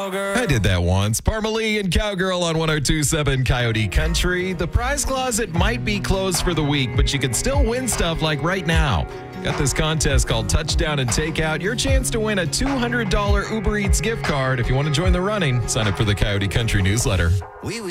I did that once. Parmalee and Cowgirl on 102.7 Coyote Country. The prize closet might be closed for the week, but you can still win stuff like right now. Got this contest called Touchdown and Takeout. Your chance to win a $200 Uber Eats gift card. If you want to join the running, sign up for the Coyote Country newsletter.